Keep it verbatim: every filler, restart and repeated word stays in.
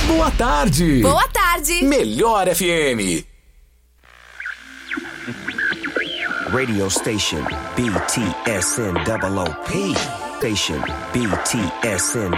Boa tarde. Boa tarde. Melhor F M. Radio station B T S N O O P. Station B T S N